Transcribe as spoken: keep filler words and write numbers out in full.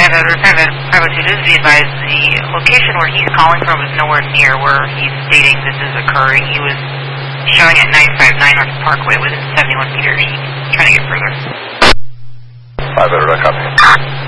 five oh two, just be advised, the location where he's calling from is nowhere near where he's stating this is occurring. He was showing at nine five nine North Parkway within seventy-one meters, trying to get further. five oh, copy.